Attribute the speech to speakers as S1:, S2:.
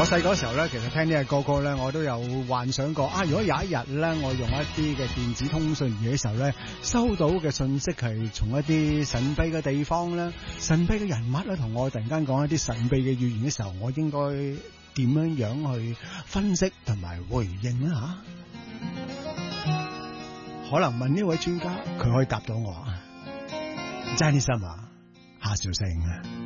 S1: 我細個時候咧，其實聽呢個歌曲咧，我都有幻想過啊！如果有一日咧，我用一啲嘅電子通訊儀嘅時候咧，收到嘅信息係從一啲神秘嘅地方咧、神秘嘅人物咧，同我突然間講一啲神秘嘅語言嘅時候，我應該點樣去分析同埋回應咧嚇？可能問呢位專家，佢可以答到我啊！真係心啊，夏小星啊！